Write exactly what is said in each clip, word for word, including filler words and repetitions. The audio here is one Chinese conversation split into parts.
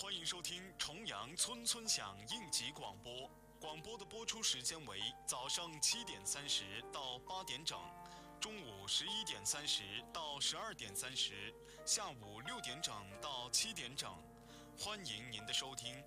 欢迎收听重阳村村响应急广播。广播的播出时间为早上七点三十到八点整，中午十一点三十到十二点三十，下午六点整到七点整。欢迎您的收听。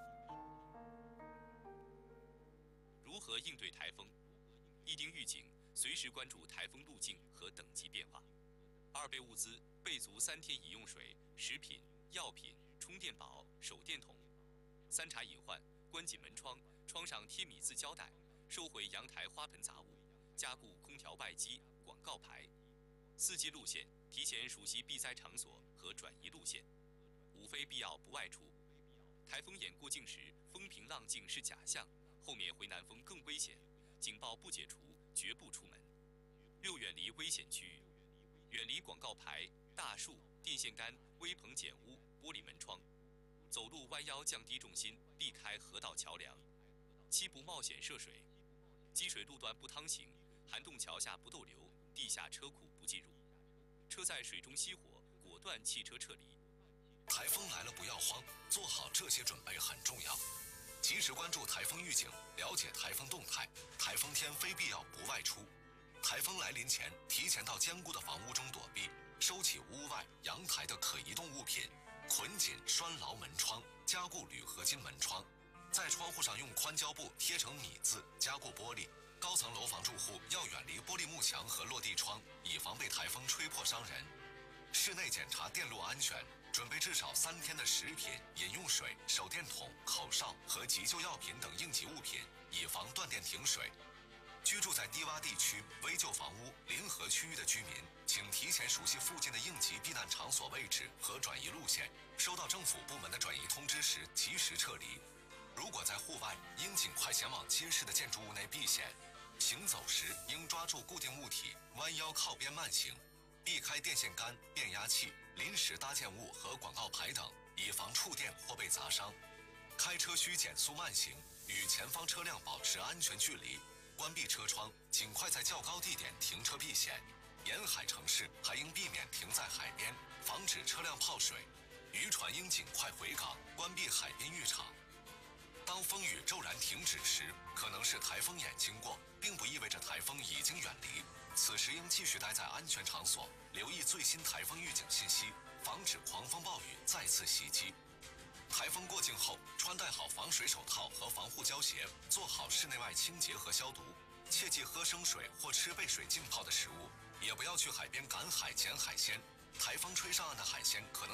如何应对台风？一丁预警，随时关注台风路径和等级变化。二备物资备足三天饮用水、食品、药品、充电宝、手电筒。三查隐患，关紧门窗，窗上贴米字胶带，收回阳台花盆杂物，加固空调外机、广告牌。四季路线，提前熟悉避灾场所和转移路线。五非必要不外出。台风眼过境时，风平浪静是假象，后面回南风更危险，警报不解除，绝不出门。六远离危险区域，远离广告牌、大树、电线杆、危棚简屋、玻璃门窗。走路弯腰降低重心，避开河道桥梁。七不冒险涉水，积水路段不趟行，涵洞桥下不逗留，地下车库不进入。车在水中熄火，果断汽车撤离。 台风来了不要慌，做好这些准备很重要。及时关注台风预警，了解台风动态。台风天非必要不外出。台风来临前，提前到坚固的房屋中躲避，收起屋外、阳台的可移动物品，捆紧拴牢门窗，加固铝合金门窗。在窗户上用宽胶布贴成米字，加固玻璃。高层楼房住户要远离玻璃幕墙和落地窗，以防被台风吹破伤人。室内检查电路安全，准备至少三天的食品、饮用水、手电筒、口哨和急救药品等应急物品，以防断电停水。居住在低洼地区、危旧房屋、临河区域的居民，请提前熟悉附近的应急避难场所位置和转移路线，收到政府部门的转移通知时及时撤离。如果在户外，应尽快前往结实的建筑物内避险。行走时应抓住固定物体，弯腰靠边慢行，避开电线杆、变压器、临时搭建物和广告牌等，以防触电或被砸伤。开车需减速慢行，与前方车辆保持安全距离。关闭车窗，尽快在较高地点停车避险。沿海城市还应避免停在海边，防止车辆泡水。渔船应尽快回港，关闭海边浴场。当风雨骤然停止时，可能是台风眼经过，并不意味着台风已经远离。此时应继续待在安全场所，留意最新台风预警信息，防止狂风暴雨再次袭击。台风过境后，穿戴好防水手套和防护胶鞋，做好室内外清洁和消毒。切忌喝生水或吃被水浸泡的食物，也不要去海边赶海捡海鲜。台风吹上岸的海鲜可能